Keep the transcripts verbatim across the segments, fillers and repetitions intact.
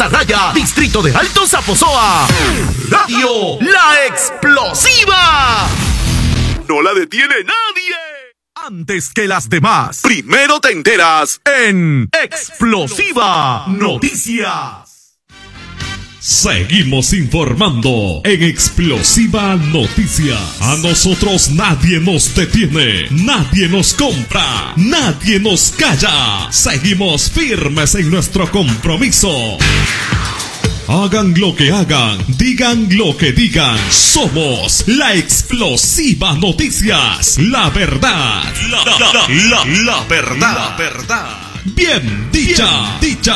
Manzanaya, Distrito de Alto Zaposoa. Radio La Explosiva. No la detiene nadie. Antes que las demás, primero te enteras en Explosiva Noticias. Seguimos informando en Explosiva Noticias. A nosotros nadie nos detiene, nadie nos compra, nadie nos calla. Seguimos firmes en nuestro compromiso. Hagan lo que hagan, digan lo que digan. Somos la Explosiva Noticias. La verdad, la, la, la, la, la verdad, la verdad. Bien dicha, Bien dicha.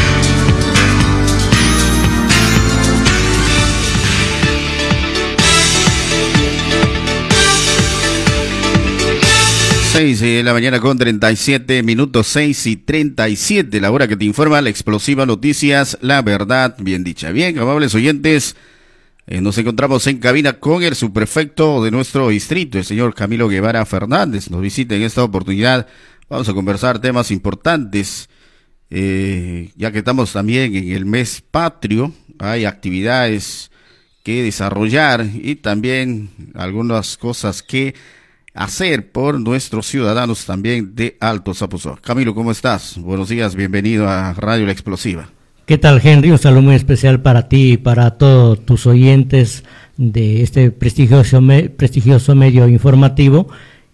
seis de la mañana con treinta y siete minutos, seis y treinta y siete, la hora que te informa la Explosiva Noticias, la verdad bien dicha. Bien, amables oyentes, eh, nos encontramos en cabina con el subprefecto de nuestro distrito, el señor Camilo Guevara Fernández. Nos visita en esta oportunidad. Vamos a conversar temas importantes, eh, ya que estamos también en el mes patrio. Hay actividades que desarrollar y también algunas cosas que hacer por nuestros ciudadanos también de Alto Zaposoa. Camilo, ¿cómo estás? Buenos días, bienvenido a Radio La Explosiva. ¿Qué tal, Henry? Un saludo muy especial para ti y para todos tus oyentes de este prestigioso, me, prestigioso medio informativo.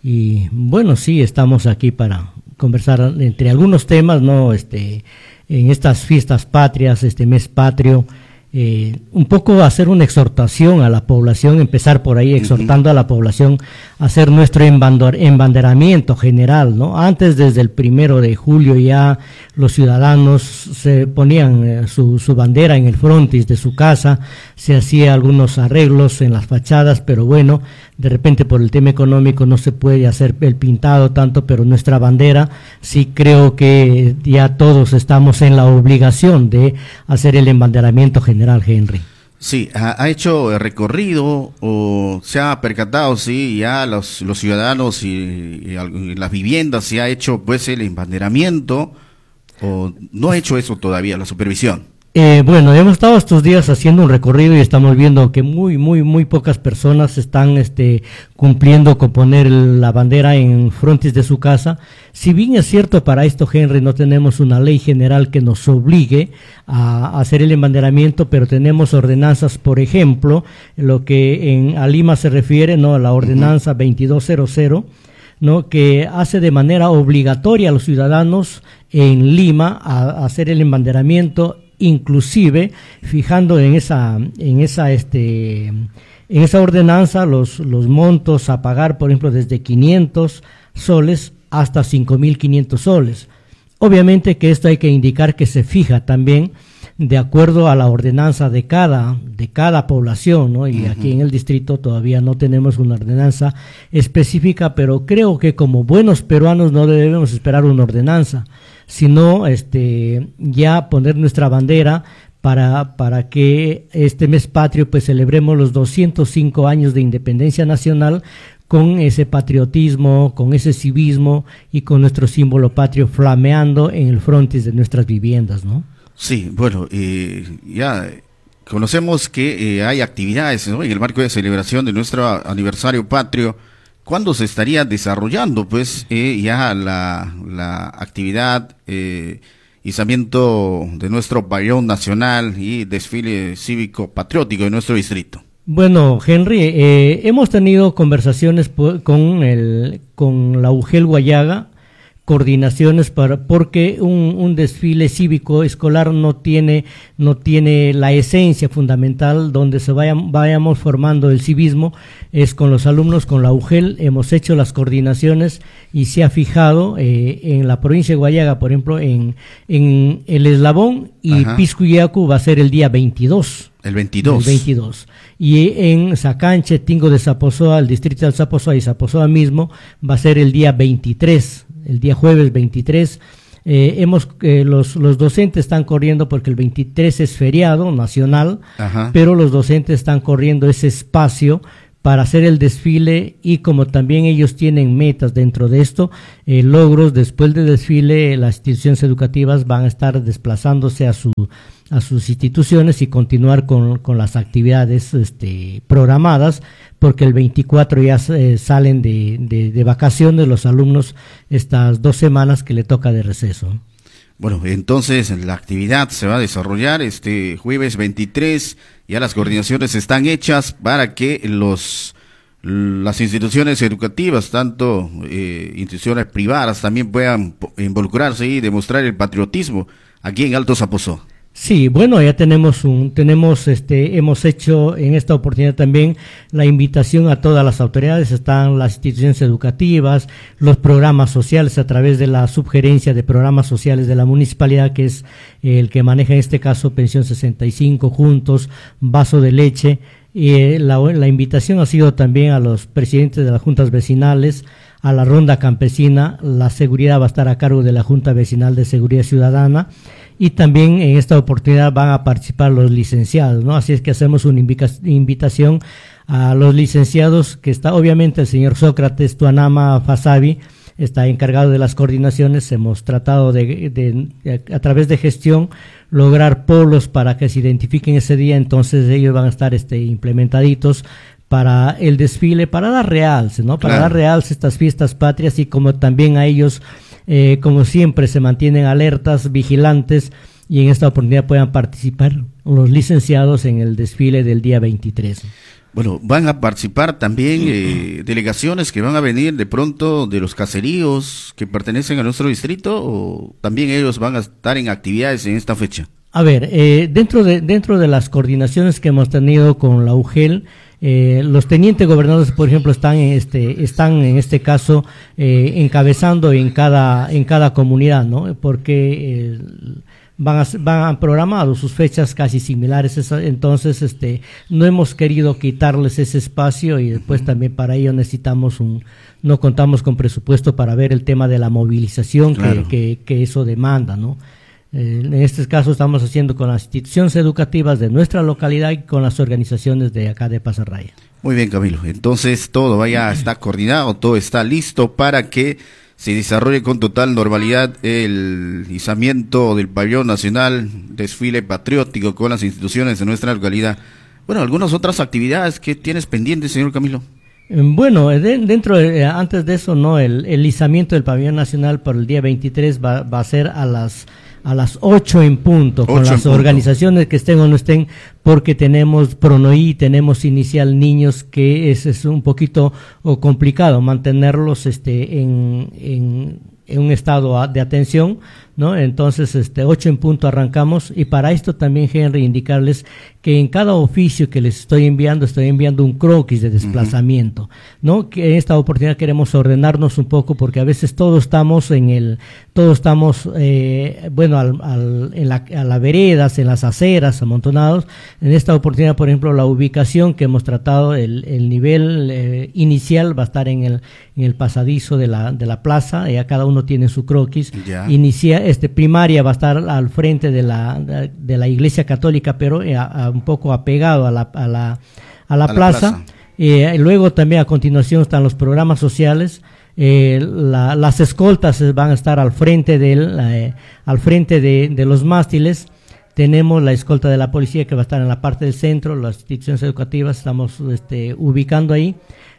Y bueno, sí, estamos aquí para conversar entre algunos temas, ¿no? Este, en estas fiestas patrias, este mes patrio. Eh, un poco hacer una exhortación a la población, empezar por ahí exhortando uh-huh. a la población a hacer nuestro embanderamiento general, ¿no? Antes, desde el primero de julio, ya los ciudadanos se ponían eh, su, su bandera en el frontis de su casa, se hacía algunos arreglos en las fachadas, pero bueno, de repente por el tema económico no se puede hacer el pintado tanto, pero nuestra bandera sí creo que ya todos estamos en la obligación de hacer el embanderamiento general, Henry. Sí, ha, ha hecho el recorrido o se ha percatado, sí, ya los, los ciudadanos y, y, y las viviendas se ha hecho pues el embanderamiento o no ha hecho eso todavía, la supervisión. Eh, bueno, hemos estado estos días haciendo un recorrido y estamos viendo que muy, muy, muy pocas personas están este, cumpliendo con poner la bandera en frontis de su casa. Si bien es cierto, para esto, Henry, no tenemos una ley general que nos obligue a, a hacer el embanderamiento, pero tenemos ordenanzas, por ejemplo, lo que en a Lima se refiere, no, a la ordenanza uh-huh. veintidós cero cero, ¿no? Que hace de manera obligatoria a los ciudadanos en Lima a, a hacer el embanderamiento, inclusive fijando en esa en esa este en esa ordenanza los los montos a pagar, por ejemplo, desde quinientos soles hasta cinco mil quinientos soles. Obviamente que esto hay que indicar que se fija también de acuerdo a la ordenanza de cada de cada población, ¿no? Y uh-huh. aquí en el distrito todavía no tenemos una ordenanza específica, pero creo que como buenos peruanos no debemos esperar una ordenanza, sino este ya poner nuestra bandera para para que este mes patrio pues celebremos los doscientos cinco años de independencia nacional con ese patriotismo, con ese civismo y con nuestro símbolo patrio flameando en el frontis de nuestras viviendas, ¿no? Sí, bueno, eh, ya conocemos que eh, hay actividades, ¿no? En el marco de celebración de nuestro aniversario patrio. ¿Cuándo se estaría desarrollando pues eh, ya la, la actividad, eh, izamiento de nuestro pabellón nacional y desfile cívico patriótico de nuestro distrito? Bueno, Henry, eh, hemos tenido conversaciones con el con la U G E L Guayaga, coordinaciones para porque un, un desfile cívico escolar no tiene no tiene la esencia fundamental donde se vayan vayamos formando el civismo, es con los alumnos, con la U G E L. Hemos hecho las coordinaciones y se ha fijado eh, en la provincia de Guayaga, por ejemplo, en en el Eslabón y Piscuyacu va a ser el día veintidós. El veintidós. El veintidós. Y en Sacanche, Tingo de Zaposoa, el distrito de Zaposoa y Zaposoa mismo, va a ser el día veintitrés, el día jueves veintitrés. Eh, hemos eh, los los docentes están corriendo porque el veintitrés es feriado nacional, Ajá. pero los docentes están corriendo ese espacio para hacer el desfile, y como también ellos tienen metas dentro de esto, eh, logros, después del desfile las instituciones educativas van a estar desplazándose a su a sus instituciones y continuar con, con las actividades este, programadas, porque el veinticuatro ya eh, salen de, de, de vacaciones los alumnos, estas dos semanas que le toca de receso. Bueno, entonces la actividad se va a desarrollar este jueves veintitrés, ya las coordinaciones están hechas para que los las instituciones educativas, tanto eh, instituciones privadas, también puedan involucrarse y demostrar el patriotismo aquí en Alto Zapozó. Sí, bueno, ya tenemos un, tenemos, este, hemos hecho en esta oportunidad también la invitación a todas las autoridades, están las instituciones educativas, los programas sociales a través de la subgerencia de programas sociales de la municipalidad, que es el que maneja en este caso Pensión sesenta y cinco, Juntos, Vaso de Leche, y eh, la, la invitación ha sido también a los presidentes de las juntas vecinales, a la ronda campesina, la seguridad va a estar a cargo de la Junta Vecinal de Seguridad Ciudadana, y también en esta oportunidad van a participar los licenciados, ¿no? Así es que hacemos una invitación a los licenciados, que está obviamente el señor Sócrates Tuanama Fasabi, está encargado de las coordinaciones. Hemos tratado de, de, de, a través de gestión, lograr polos para que se identifiquen ese día, entonces ellos van a estar este, implementaditos para el desfile, para dar realce, ¿no? Para claro. dar realce a estas fiestas patrias, y como también a ellos, eh, como siempre, se mantienen alertas, vigilantes, y en esta oportunidad puedan participar los licenciados en el desfile del día veintitrés. Bueno, van a participar también eh, delegaciones que van a venir de pronto de los caseríos que pertenecen a nuestro distrito, o también ellos van a estar en actividades en esta fecha. A ver, eh, dentro de dentro de las coordinaciones que hemos tenido con la U G E L, eh, los tenientes gobernadores, por ejemplo, están en este están en este caso eh, encabezando en cada en cada comunidad, ¿no? Porque eh, van a van a programado sus fechas casi similares, entonces este no hemos querido quitarles ese espacio, y después también para ello necesitamos un no contamos con presupuesto para ver el tema de la movilización claro. que, que que eso demanda, ¿no? Eh, en este caso estamos haciendo con las instituciones educativas de nuestra localidad y con las organizaciones de acá de Pasarraya. Muy bien, Camilo. Entonces todo vaya está coordinado, todo está listo para que se desarrolle con total normalidad el izamiento del pabellón nacional, desfile patriótico con las instituciones de nuestra localidad. Bueno, algunas otras actividades que tienes pendientes, señor Camilo. Bueno, de, dentro de, antes de eso, no, el, el izamiento del pabellón nacional por el día veintitrés va, va a ser a las a las ocho en punto, con las organizaciones que estén o no estén, porque tenemos Pronoí, tenemos Inicial Niños, que es, es un poquito o complicado mantenerlos este en, en, en un estado de atención, ¿no? Entonces, este, ocho en punto arrancamos, y para esto también, Henry, indicarles que en cada oficio que les estoy enviando, estoy enviando un croquis de desplazamiento, uh-huh. ¿no? Que en esta oportunidad queremos ordenarnos un poco, porque a veces todos estamos en el, todos estamos, eh, bueno, al, al, en la, a las veredas, en las aceras, amontonados. En esta oportunidad, por ejemplo, la ubicación que hemos tratado, el, el nivel eh, inicial va a estar en el, en el pasadizo de la, de la plaza, ya cada uno tiene su croquis. Yeah. Inicia, este, primaria va a estar al frente de la, de, de la Iglesia Católica, pero a, a un poco apegado a la, a la, a la, a plaza. la plaza. Eh, luego también a continuación están los programas sociales. Eh, la, las escoltas van a estar al frente del, eh, al frente de, de los mástiles. Tenemos la escolta de la policía que va a estar en la parte del centro. Las instituciones educativas estamos este, ubicando ahí.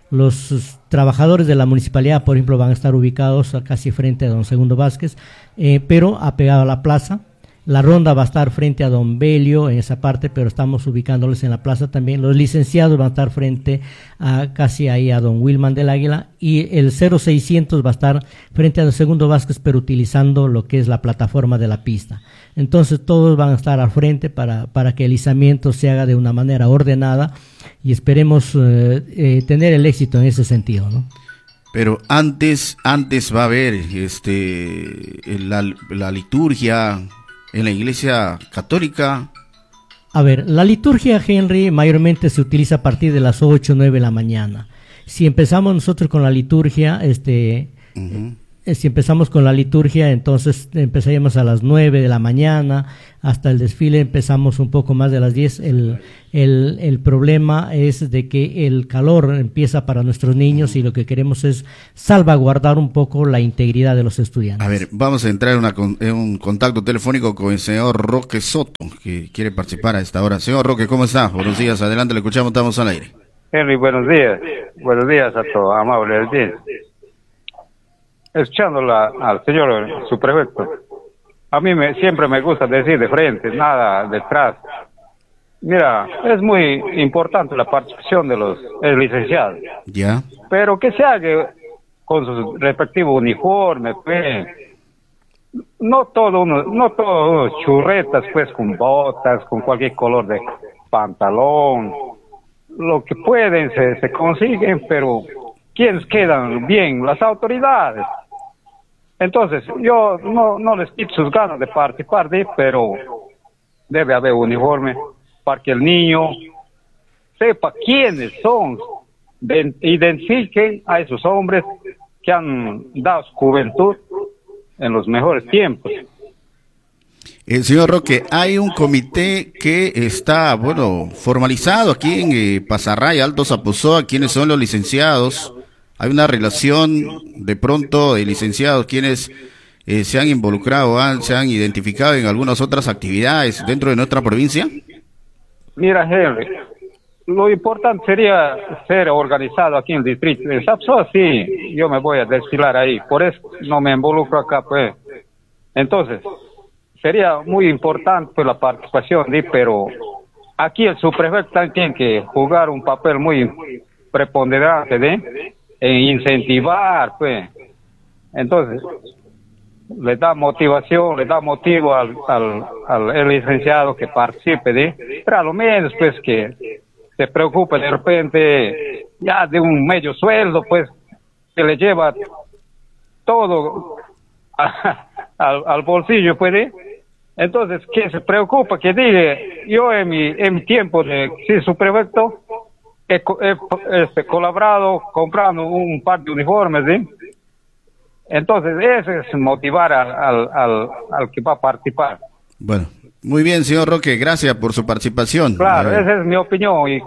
Los trabajadores de la municipalidad, por ejemplo, van a estar ubicados casi frente a don Segundo Vázquez, eh, pero apegado a la plaza. La ronda va a estar frente a don Belio en esa parte, pero estamos ubicándoles en la plaza también. Los licenciados van a estar frente a casi ahí a don Wilman del Águila, y el cero seiscientos va a estar frente a don Segundo Vázquez, pero utilizando lo que es la plataforma de la pista. Entonces todos van a estar al frente para, para que el izamiento se haga de una manera ordenada, y esperemos eh, eh, tener el éxito en ese sentido, ¿no? Pero antes, antes va a haber este la, la liturgia en la Iglesia Católica. A ver, la liturgia, Henry, mayormente se utiliza a partir de las ocho o nueve de la mañana. Si empezamos nosotros con la liturgia, este, uh-huh. eh, si empezamos con la liturgia, entonces empezaríamos a las nueve de la mañana, hasta el desfile empezamos un poco más de las diez. El, el, el problema es de que el calor empieza para nuestros niños y lo que queremos es salvaguardar un poco la integridad de los estudiantes. A ver, vamos a entrar en, una, en un contacto telefónico con el señor Roque Soto, que quiere participar a esta hora. Señor Roque, ¿cómo está? Buenos días, adelante, le escuchamos, estamos al aire. Henry, buenos días. Buenos días a todo amable audiencia. Escuchándola al señor subprefecto, a mí me, siempre me gusta decir de frente, nada detrás. Mira, es muy importante la participación de los eh, licenciados. Ya. Pero que se haga con su respectivo uniforme, pues. No todo uno, no todos churretas, pues, con botas, con cualquier color de pantalón. Lo que pueden se, se consiguen, pero ¿quiénes quedan bien? Las autoridades. Entonces, yo no, no les quito sus ganas de participar, de, pero debe haber uniforme para que el niño sepa quiénes son, de, identifiquen a esos hombres que han dado su juventud en los mejores tiempos. El señor Roque, hay un comité que está, bueno, formalizado aquí en eh, Pasarraya, Alto Zaposoa, quiénes son los licenciados. Hay una relación de pronto de licenciados quienes eh, se han involucrado, han, se han identificado en algunas otras actividades dentro de nuestra provincia. Mira, Henry, lo importante sería ser organizado aquí en el distrito. En Zaposoa sí, yo me voy a desfilar ahí, por eso no me involucro acá, pues. Entonces, sería muy importante pues, la participación, ¿sí? Pero aquí el subprefecto también tiene que jugar un papel muy preponderante, ¿sí? En incentivar, pues. Entonces, le da motivación, le da motivo al, al, al el licenciado que participe, ¿sí? Pero a lo menos, pues, que se preocupe de repente ya de un medio sueldo, pues, que le lleva todo a, al, al bolsillo, pues, ¿sí? Entonces, que se preocupa, que diga, yo en mi, en mi tiempo de sí, subprefecto, he, he este, colaborado comprando un par de uniformes, ¿sí? Entonces, eso es motivar al, al, al, al que va a participar. Bueno, muy bien, señor Roque, gracias por su participación. Claro, esa es mi opinión. Y...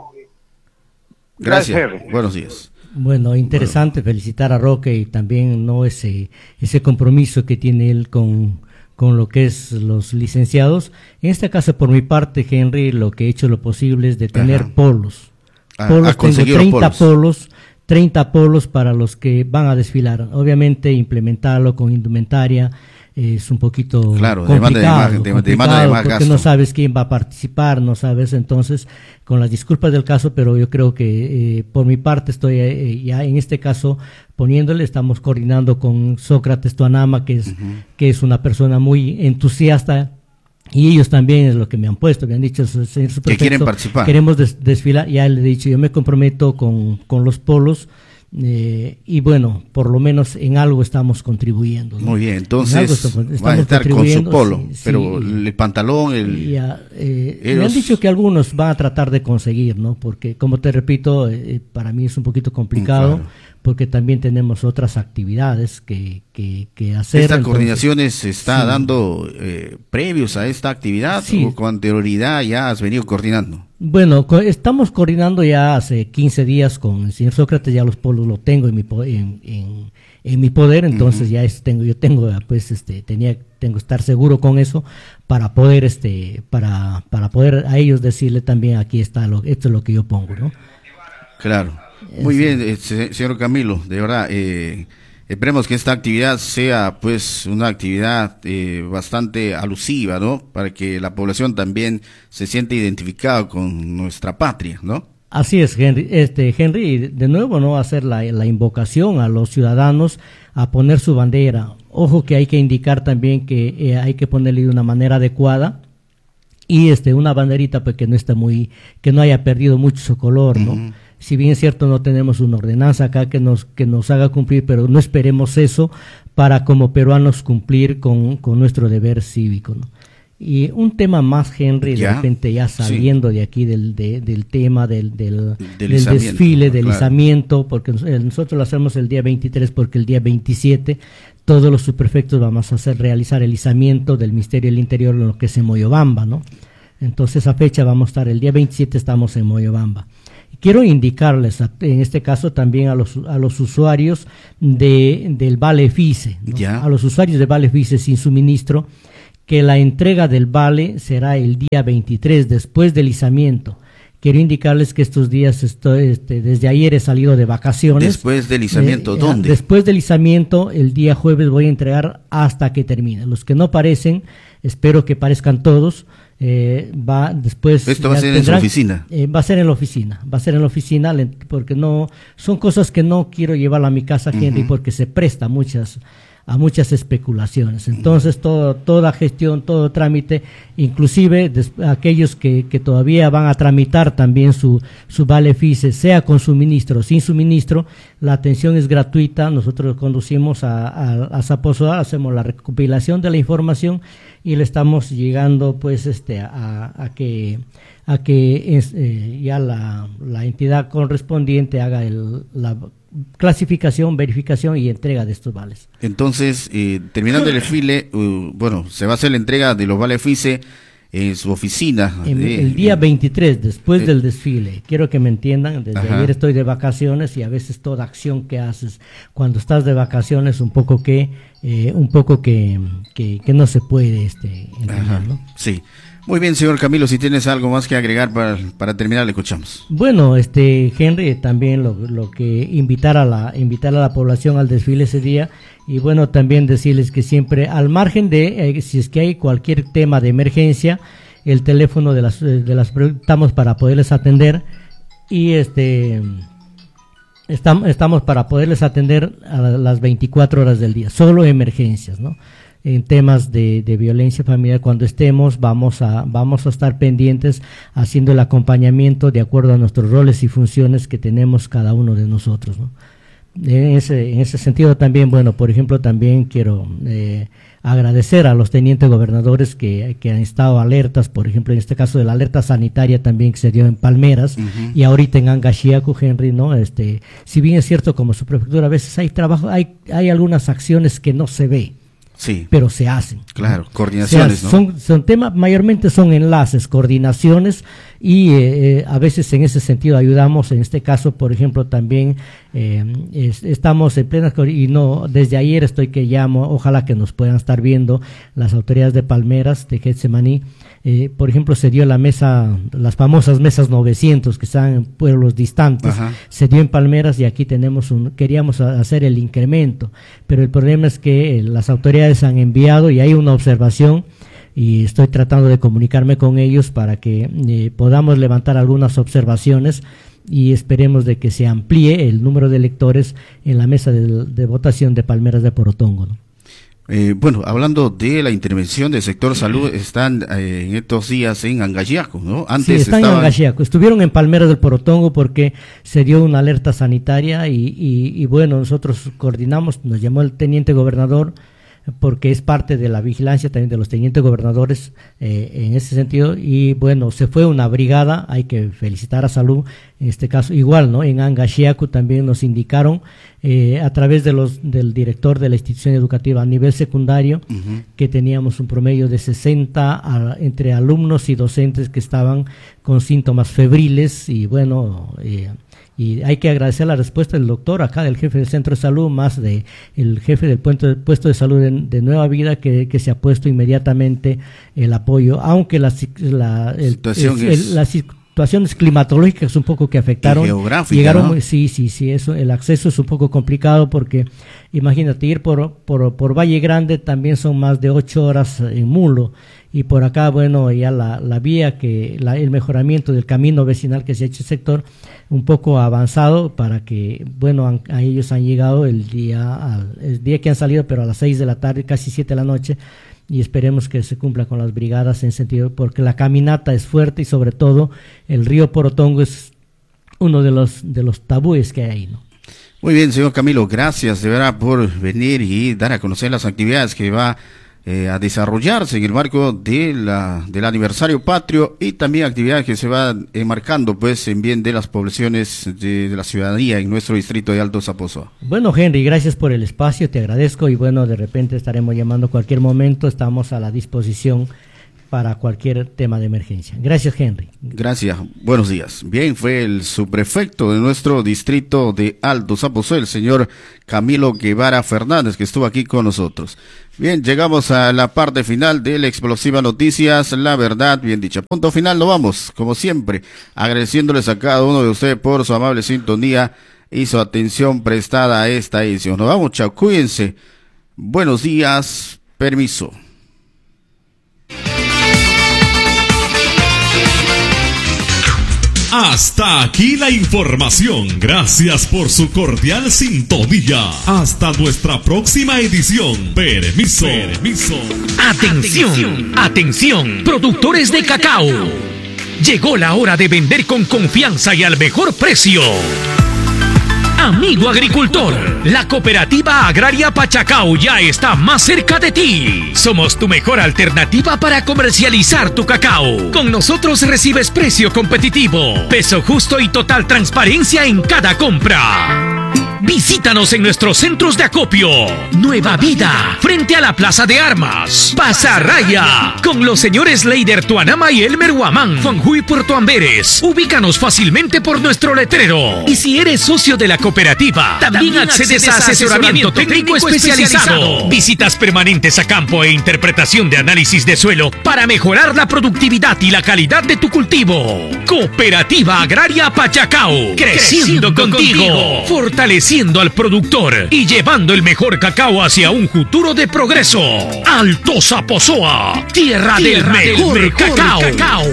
Gracias, gracias. Buenos días. Bueno, interesante bueno. felicitar a Roque y también no ese, ese compromiso que tiene él con... con lo que es los licenciados. En este caso, por mi parte, Henry, lo que he hecho lo posible es de tener Ajá. polos. Ah, polos tengo treinta polos. polos, treinta polos para los que van a desfilar. Obviamente, implementarlo con indumentaria eh, es un poquito claro, complicado, demanda de más, complicado demanda de más porque gasto. No sabes quién va a participar, no sabes. Entonces, con las disculpas del caso, pero yo creo que eh, por mi parte estoy eh, ya en este caso poniéndole, estamos coordinando con Sócrates Tuanama, que es, uh-huh. que es una persona muy entusiasta, y ellos también es lo que me han puesto, me han dicho, señor subprefecto, que quieren participar. Queremos des- desfilar, ya le he dicho, yo me comprometo con, con los polos, eh, y bueno, por lo menos en algo estamos contribuyendo, ¿no? Muy bien, entonces estamos, estamos va a estar con su polo, sí, pero sí, el pantalón, el... Ya, eh, ellos... me han dicho que algunos van a tratar de conseguir, ¿no? Porque, como te repito, eh, para mí es un poquito complicado, claro. porque también tenemos otras actividades que, que, que hacer. ¿Esta entonces, coordinación se está sí. dando eh, previos a esta actividad sí. o con anterioridad ya has venido coordinando? Bueno, co- estamos coordinando ya hace quince días con el señor Sócrates, ya los polos lo tengo en mi po- en, en, en mi poder, entonces uh-huh. ya es, tengo yo tengo pues este tenía tengo que estar seguro con eso para poder este para para poder a ellos decirle también aquí está lo esto es lo que yo pongo, ¿no? Claro. Muy bien, eh, señor Camilo, de verdad, eh, esperemos que esta actividad sea pues una actividad eh, bastante alusiva, ¿no? Para que la población también se sienta identificada con nuestra patria, ¿no? Así es, Henry, este, Henry, de nuevo, ¿no? Hacer la, la invocación a los ciudadanos a poner su bandera. Ojo que hay que indicar también que eh, hay que ponerle de una manera adecuada y este, una banderita pues que no está muy, que no haya perdido mucho su color, ¿no? Uh-huh. Si bien es cierto, no tenemos una ordenanza acá que nos que nos haga cumplir, pero no esperemos eso para como peruanos cumplir con, con nuestro deber cívico, ¿no? Y un tema más, Henry, ya, de repente ya saliendo sí. de aquí del, de, del tema del, del, del, del desfile, del claro. izamiento, porque nosotros lo hacemos el día veintitrés porque el día veintisiete todos los subprefectos vamos a hacer realizar el izamiento del Ministerio del Interior en lo que es en Moyobamba, ¿no? Entonces, esa fecha vamos a estar, el día veintisiete estamos en Moyobamba. Quiero indicarles, en este caso también a los a los usuarios de del Vale FICE, ¿no? A los usuarios de Vale FICE sin suministro, que la entrega del vale será el día veintitrés, después del izamiento. Quiero indicarles que estos días estoy, este, desde ayer he salido de vacaciones. Después del izamiento, eh, ¿dónde? Después del izamiento, el día jueves voy a entregar hasta que termine. Los que no parecen, espero que parezcan todos. Eh, va después. Esto va a ser tendrán, en su oficina. Eh, va a ser en la oficina, va a ser en la oficina, porque no son cosas que no quiero llevar a mi casa, Henry, uh-huh. porque se presta muchas a muchas especulaciones. Entonces, todo, toda gestión, todo trámite, inclusive des, aquellos que, que todavía van a tramitar también su, su Vale FICE, sea con suministro o sin suministro, la atención es gratuita. Nosotros conducimos a, a, a Zaposoa, hacemos la recopilación de la información y le estamos llegando pues este a, a que a que es, eh, ya la, la entidad correspondiente haga el, la clasificación, verificación y entrega de estos vales. Entonces, eh, terminando el desfile, uh, bueno, se va a hacer la entrega de los vales FICE en su oficina. En, de, el día en, veintitrés, después eh, del desfile. Quiero que me entiendan, desde ajá. ayer estoy de vacaciones y a veces toda acción que haces cuando estás de vacaciones un poco que eh, un poco que, que, que no se puede este entender, ¿no? Sí. Muy bien, señor Camilo, si tienes algo más que agregar para, para terminar, le escuchamos. Bueno, este Henry, también lo, lo que invitar a la invitar a la población al desfile ese día, y bueno, también decirles que siempre al margen de eh, si es que hay cualquier tema de emergencia, el teléfono de las de las estamos para poderles atender y este estamos estamos para poderles atender a las veinticuatro horas del día, solo emergencias, ¿no? En temas de, de violencia familiar, cuando estemos, vamos a, vamos a estar pendientes haciendo el acompañamiento de acuerdo a nuestros roles y funciones que tenemos cada uno de nosotros, ¿no? En ese, en ese sentido también, bueno, por ejemplo, también quiero eh, agradecer a los tenientes gobernadores que, que han estado alertas, por ejemplo, en este caso de la alerta sanitaria también que se dio en Palmeras, uh-huh. y ahorita en Angashiaku, Henry, ¿no? Este, si bien es cierto, como su prefectura, a veces hay trabajo, hay, hay algunas acciones que no se ve. Sí. Pero se hacen. Claro, coordinaciones, se hacen, ¿no? Son, son temas, mayormente son enlaces, coordinaciones, y eh, eh, a veces en ese sentido ayudamos. En este caso, por ejemplo, también eh, es, estamos en plena, y no, desde ayer estoy que llamo, ojalá que nos puedan estar viendo las autoridades de Palmeras, de Getsemaní. Eh, por ejemplo, se dio la mesa, las famosas mesas novecientos que están en pueblos distantes. Ajá. Se dio en Palmeras y aquí tenemos un, queríamos hacer el incremento, pero el problema es que las autoridades han enviado y hay una observación y estoy tratando de comunicarme con ellos para que eh, podamos levantar algunas observaciones y esperemos de que se amplíe el número de electores en la mesa de, de votación de Palmeras de Porotongo, ¿no? Eh, bueno, hablando de la intervención del sector salud, están eh, en estos días en Angashiaku, ¿no? Antes sí, están estaban... en Angashiaku, estuvieron en Palmeras del Porotongo porque se dio una alerta sanitaria y, y, y bueno, nosotros coordinamos, nos llamó el teniente gobernador porque es parte de la vigilancia también de los tenientes gobernadores eh, en ese sentido, y bueno, se fue una brigada, hay que felicitar a Salud, en este caso igual, ¿no? En Angashiaku también nos indicaron eh, a través de los del director de la institución educativa a nivel secundario, uh-huh. que teníamos un promedio de sesenta a, entre alumnos y docentes que estaban con síntomas febriles, y bueno, eh, y hay que agradecer la respuesta del doctor acá, del jefe del centro de salud, más de el jefe del puesto de, puesto de salud de, de Nueva Vida, que, que se ha puesto inmediatamente el apoyo, aunque la, la, el, situación el, es... el, la situaciones climatológicas un poco que afectaron, y geográfica, llegaron, ¿no? sí, sí, sí, eso, el acceso es un poco complicado porque imagínate ir por, por, por Valle Grande también son más de ocho horas en mulo, y por acá, bueno, ya la, la vía que, la, el mejoramiento del camino vecinal que se ha hecho el sector, un poco avanzado para que, bueno, han, a ellos han llegado el día, al, el día que han salido, pero a las seis de la tarde, casi siete de la noche, y esperemos que se cumpla con las brigadas en sentido, porque la caminata es fuerte y sobre todo el río Porotongo es uno de los, de los tabúes que hay ahí, ¿no? Muy bien, señor Camilo, gracias de verdad por venir y dar a conocer las actividades que va eh, a desarrollarse en el marco de la, del aniversario patrio y también actividades que se van enmarcando pues en bien de las poblaciones de, de la ciudadanía en nuestro distrito de Alto Zaposoa. Bueno, Henry, gracias por el espacio, te agradezco y bueno, de repente estaremos llamando cualquier momento, estamos a la disposición para cualquier tema de emergencia. Gracias, Henry. Gracias, buenos días. Bien, fue el subprefecto de nuestro distrito de Alto Zaposoa, el señor Camilo Guevara Fernández, que estuvo aquí con nosotros. Bien, llegamos a la parte final de la Explosiva Noticias, la verdad bien dicha. Punto final, nos vamos, como siempre, agradeciéndoles a cada uno de ustedes por su amable sintonía y su atención prestada a esta edición. Nos vamos, chao, cuídense. Buenos días, permiso. Hasta aquí la información. Gracias por su cordial sintonía. Hasta nuestra próxima edición. Permiso. Permiso. Atención, atención, productores de cacao. Llegó la hora de vender con confianza y al mejor precio. Amigo agricultor, la Cooperativa Agraria Pachacao ya está más cerca de ti. Somos tu mejor alternativa para comercializar tu cacao. Con nosotros recibes precio competitivo, peso justo y total transparencia en cada compra. Visítanos en nuestros centros de acopio. Nueva Vida, frente a la Plaza de Armas. Pasarraya, con los señores Leider Tuanama y Elmer Huamán. Juanjuy Puerto Amberes. Ubícanos fácilmente por nuestro letrero. Y si eres socio de la cooperativa, también, también accedes, accedes a asesoramiento, asesoramiento técnico, técnico especializado. especializado. Visitas permanentes a campo e interpretación de análisis de suelo para mejorar la productividad y la calidad de tu cultivo. Cooperativa Agraria Pachacao. Creciendo, Creciendo contigo. contigo. Fortaleciendo al productor y llevando el mejor cacao hacia un futuro de progreso. Alto Zaposoa, tierra, tierra del mejor, del mejor cacao. cacao.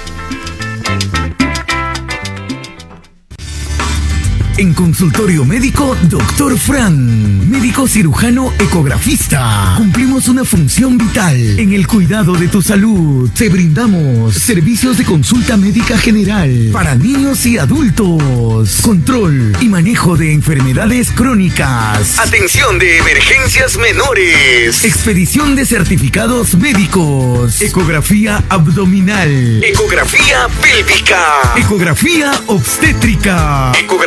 En consultorio médico, doctor Fran, médico cirujano ecografista. Cumplimos una función vital en el cuidado de tu salud. Te brindamos servicios de consulta médica general para niños y adultos, control y manejo de enfermedades crónicas, atención de emergencias menores, expedición de certificados médicos, ecografía abdominal, ecografía pélvica, ecografía obstétrica, ecografía